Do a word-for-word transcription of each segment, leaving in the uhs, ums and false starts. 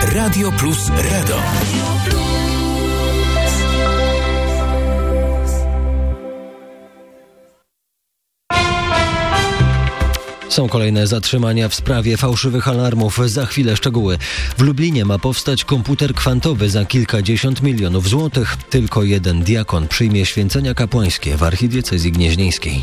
Radio Plus Radom. Są kolejne zatrzymania w sprawie fałszywych alarmów. Za chwilę szczegóły. W Lublinie ma powstać komputer kwantowy za kilkadziesiąt milionów złotych. Tylko jeden diakon przyjmie święcenia kapłańskie w archidiecezji gnieźnieńskiej.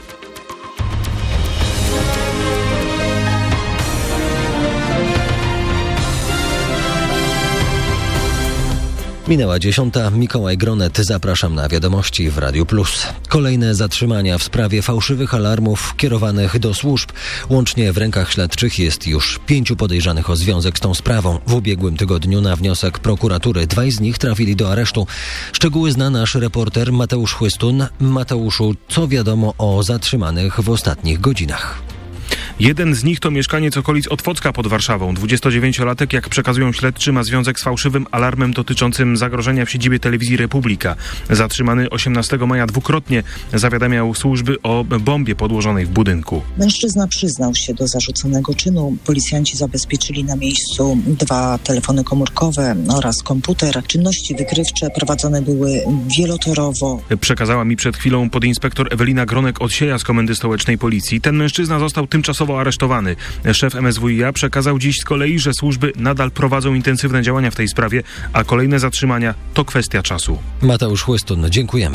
Minęła dziesiąta. Mikołaj Gronet. Zapraszam na wiadomości w Radiu Plus. Kolejne zatrzymania w sprawie fałszywych alarmów kierowanych do służb. Łącznie w rękach śledczych jest już pięciu podejrzanych o związek z tą sprawą. W ubiegłym tygodniu na wniosek prokuratury dwaj z nich trafili do aresztu. Szczegóły zna nasz reporter Mateusz Chłystun. Mateuszu, co wiadomo o zatrzymanych w ostatnich godzinach? Jeden z nich to mieszkaniec okolic Otwocka pod Warszawą. dwudziestodziewięciolatek, jak przekazują śledczy, ma związek z fałszywym alarmem dotyczącym zagrożenia w siedzibie telewizji Republika. Zatrzymany osiemnastego maja dwukrotnie zawiadamiał służby o bombie podłożonej w budynku. Mężczyzna przyznał się do zarzuconego czynu. Policjanci zabezpieczyli na miejscu dwa telefony komórkowe oraz komputer. Czynności wykrywcze prowadzone były wielotorowo. Przekazała mi przed chwilą podinspektor Ewelina Gronek-Odsieja z Komendy Stołecznej Policji. Ten mężczyzna został tymczasowo aresztowany. Szef M S W i A przekazał dziś z kolei, że służby nadal prowadzą intensywne działania w tej sprawie, a kolejne zatrzymania to kwestia czasu. Mateusz Chłystun, dziękujemy.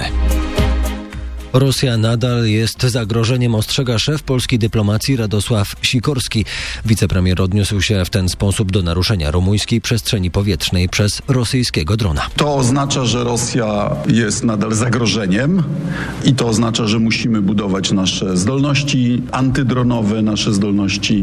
Rosja nadal jest zagrożeniem, ostrzega szef polskiej dyplomacji Radosław Sikorski. Wicepremier odniósł się w ten sposób do naruszenia rumuńskiej przestrzeni powietrznej przez rosyjskiego drona. To oznacza, że Rosja jest nadal zagrożeniem i to oznacza, że musimy budować nasze zdolności antydronowe, nasze zdolności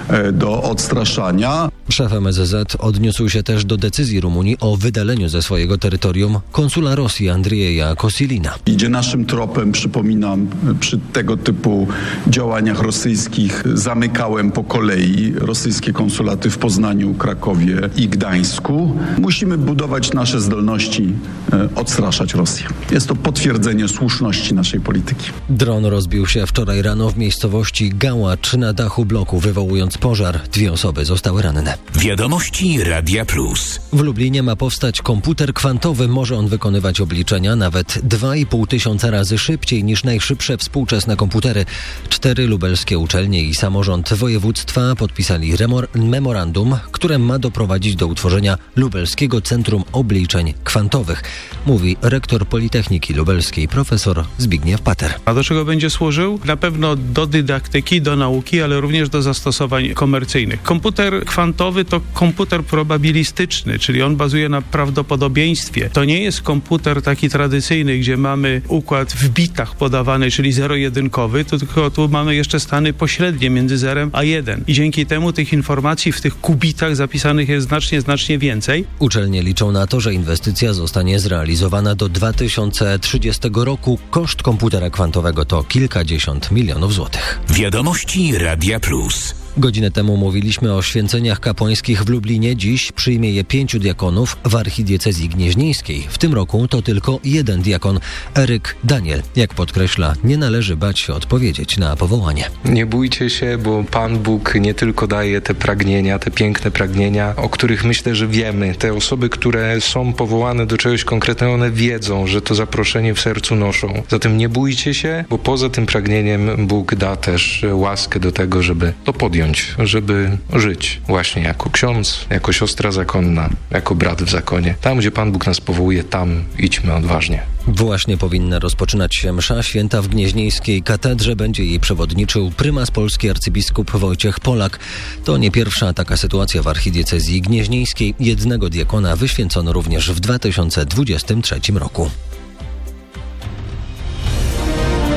do odstraszania. Szef M S Z odniósł się też do decyzji Rumunii o wydaleniu ze swojego terytorium konsula Rosji Andrieja Kosilina. Idzie naszym tropem. Przypominam, przy tego typu działaniach rosyjskich zamykałem po kolei rosyjskie konsulaty w Poznaniu, Krakowie i Gdańsku. Musimy budować nasze zdolności, odstraszać Rosję. Jest to potwierdzenie słuszności naszej polityki. Dron rozbił się wczoraj rano w miejscowości Gałacz na dachu bloku, wywołując pożar. Dwie osoby zostały ranne. Wiadomości Radia Plus. W Lublinie ma powstać komputer kwantowy. Może on wykonywać obliczenia nawet dwa i pół tysiąca razy szybciej niż najszybsze współczesne komputery. Cztery lubelskie uczelnie i samorząd województwa podpisali remor- memorandum, które ma doprowadzić do utworzenia Lubelskiego Centrum Obliczeń Kwantowych, mówi rektor Politechniki Lubelskiej profesor Zbigniew Pater. A do czego będzie służył? Na pewno do dydaktyki, do nauki, ale również do zastosowań komercyjnych. Komputer kwantowy to komputer probabilistyczny, czyli on bazuje na prawdopodobieństwie. To nie jest komputer taki tradycyjny, gdzie mamy układ w bitach podawany, czyli zero-jedynkowy, to tylko tu mamy jeszcze stany pośrednie między zerem a jeden. I dzięki temu tych informacji w tych kubitach zapisanych jest znacznie, znacznie więcej. Uczelnie liczą na to, że inwestycja zostanie zrealizowana do dwa tysiące trzydziestego roku. Koszt komputera kwantowego to kilkadziesiąt milionów złotych. Wiadomości Radia Plus. Godzinę temu mówiliśmy o święceniach kapłańskich w Lublinie. Dziś przyjmie je pięciu diakonów w archidiecezji gnieźnieńskiej. W tym roku to tylko jeden diakon, Eryk Daniel. Jak podkreśla, nie należy bać się odpowiedzieć na powołanie. Nie bójcie się, bo Pan Bóg nie tylko daje te pragnienia, te piękne pragnienia, o których myślę, że wiemy. Te osoby, które są powołane do czegoś konkretnego, one wiedzą, że to zaproszenie w sercu noszą. Zatem nie bójcie się, bo poza tym pragnieniem Bóg da też łaskę do tego, żeby to podjąć, żeby żyć właśnie jako ksiądz, jako siostra zakonna, jako brat w zakonie. Tam, gdzie Pan Bóg nas powołuje, tam idźmy odważnie. Właśnie powinna rozpoczynać się msza święta w Gnieźnieńskiej katedrze. Będzie jej przewodniczył prymas polski arcybiskup Wojciech Polak. To nie pierwsza taka sytuacja w archidiecezji gnieźnieńskiej. Jednego diakona wyświęcono również w dwa tysiące dwudziestym trzecim roku.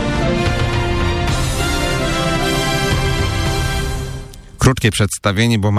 Krótkie przedstawienie, bo